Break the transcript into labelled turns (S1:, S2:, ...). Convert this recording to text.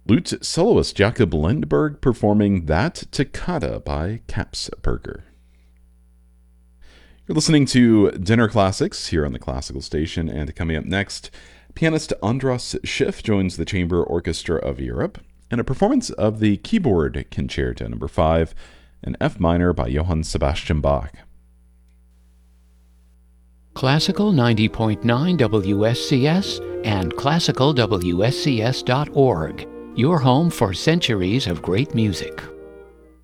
S1: Lute soloist Jakob Lindberg performing That Toccata by Kapsberger. You're listening to Dinner Classics here on the Classical Station, and coming up next, pianist Andras Schiff joins the Chamber Orchestra of Europe in a performance of the Keyboard Concerto No. 5 in F minor by Johann Sebastian Bach.
S2: Classical 90.9 WSCS and classicalwscs.org, your home for centuries of great music.